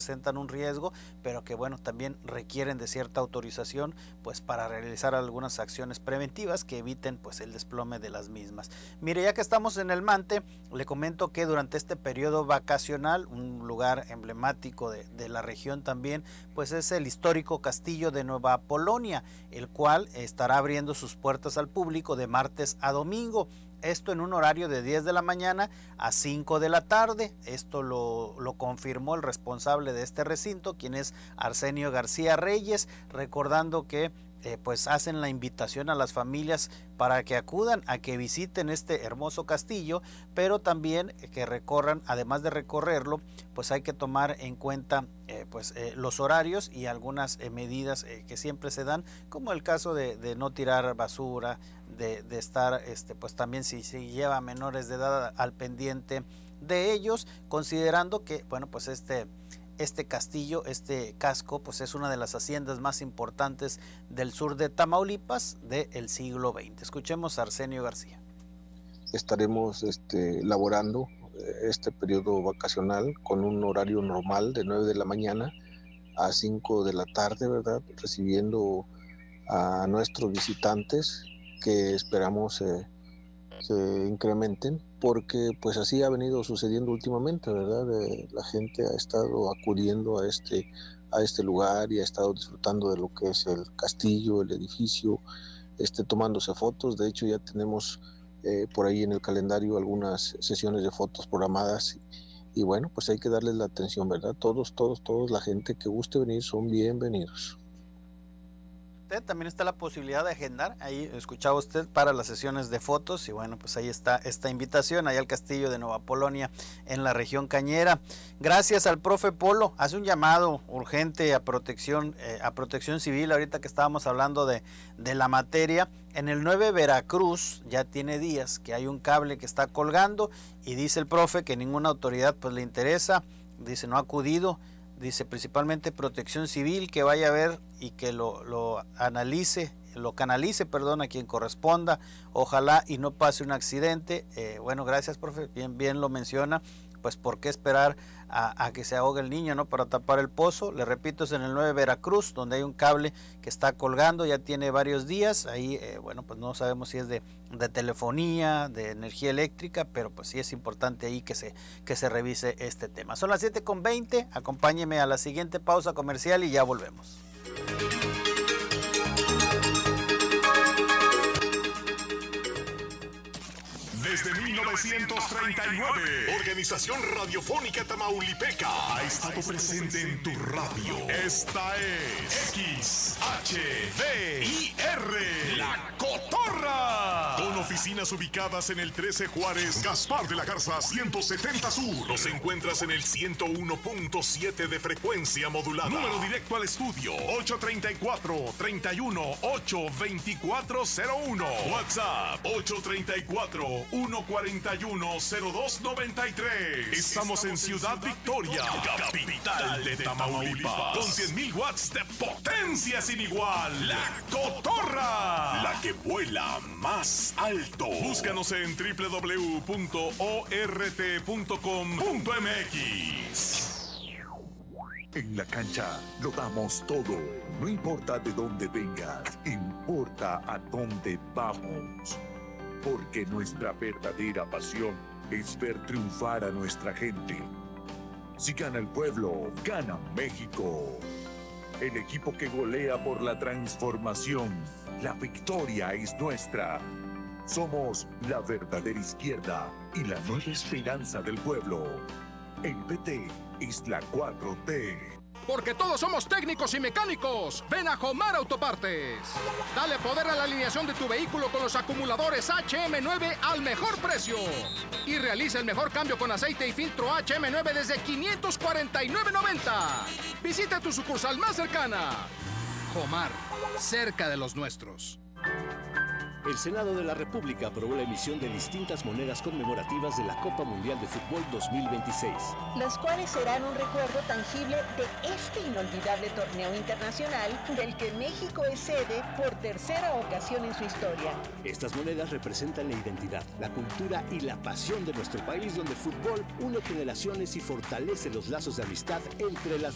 representan un riesgo, pero que bueno, también requieren de cierta autorización pues para realizar algunas acciones preventivas que eviten pues el desplome de las mismas. Mire, ya que estamos en el Mante, le comento que durante este periodo vacacional, un lugar emblemático de la región también, pues es el histórico castillo de Nueva Polonia, el cual estará abriendo sus puertas al público de martes a domingo. Esto en un horario de 10 de la mañana a 5 de la tarde. Esto lo confirmó el responsable de este recinto, quien es Arsenio García Reyes, recordando que pues hacen la invitación a las familias para que acudan a que visiten este hermoso castillo, pero también que recorran, además de recorrerlo, pues hay que tomar en cuenta los horarios y algunas medidas que siempre se dan, como el caso de no tirar basura, de estar pues también si lleva menores de edad al pendiente de ellos, considerando que bueno, pues este castillo, este casco, pues es una de las haciendas más importantes del sur de Tamaulipas del siglo XX. Escuchemos a Arsenio García. Estaremos laborando este periodo vacacional con un horario normal de 9 de la mañana a 5 de la tarde, ¿verdad? Recibiendo a nuestros visitantes que esperamos se incrementen, porque pues así ha venido sucediendo últimamente, ¿verdad? La gente ha estado acudiendo a este lugar y ha estado disfrutando de lo que es el castillo, el edificio, tomándose fotos. De hecho ya tenemos por ahí en el calendario algunas sesiones de fotos programadas y bueno, pues hay que darles la atención, ¿verdad? Todos, la gente que guste venir son bienvenidos. También está la posibilidad de agendar, ahí escuchaba usted, para las sesiones de fotos y bueno, pues ahí está esta invitación allá al castillo de Nueva Polonia en la región cañera. Gracias al profe Polo, hace un llamado urgente a protección civil, ahorita que estábamos hablando de la materia. En el 9 Veracruz ya tiene días que hay un cable que está colgando y dice el profe que ninguna autoridad pues le interesa, dice no ha acudido. Dice principalmente Protección Civil, que vaya a ver y que lo canalice a quien corresponda, ojalá y no pase un accidente. Bueno, gracias profe, bien lo menciona, pues por qué esperar a que se ahogue el niño, ¿no? Para tapar el pozo. Le repito, es en el 9 Veracruz, donde hay un cable que está colgando, ya tiene varios días, ahí bueno, pues no sabemos si es de telefonía, de energía eléctrica, pero pues sí es importante ahí que se revise este tema. Son las 7:20, acompáñeme a la siguiente pausa comercial y ya volvemos. Desde 1939, Organización Radiofónica Tamaulipeca ha estado presente en tu radio. Esta es XHVIR, La Cotorra. Con oficinas ubicadas en el 13 Juárez, Gaspar de la Garza 170 Sur. Los encuentras en el 101.7 de frecuencia modulada. Número directo al estudio 834-318-2401. WhatsApp 834-141-0293. Estamos en Ciudad Victoria, capital de Tamaulipas, con 100,000 watts de potencia sin igual. La Cotorra, la que vuela más alto. Búscanos en www.ort.com.mx. En la cancha lo damos todo. No importa de dónde vengas, importa a dónde vamos. Porque nuestra verdadera pasión es ver triunfar a nuestra gente. Si gana el pueblo, gana México. El equipo que golea por la transformación. La victoria es nuestra. Somos la verdadera izquierda y la nueva esperanza del pueblo. El PT es la 4T. Porque todos somos técnicos y mecánicos. Ven a Jomar Autopartes. Dale poder a la alineación de tu vehículo con los acumuladores HM9 al mejor precio. Y realiza el mejor cambio con aceite y filtro HM9 desde $549.90. Visita tu sucursal más cercana. Jomar, cerca de los nuestros. El Senado de la República aprobó la emisión de distintas monedas conmemorativas de la Copa Mundial de Fútbol 2026. Las cuales serán un recuerdo tangible de este inolvidable torneo internacional del que México es sede por tercera ocasión en su historia. Estas monedas representan la identidad, la cultura y la pasión de nuestro país, donde el fútbol une generaciones y fortalece los lazos de amistad entre las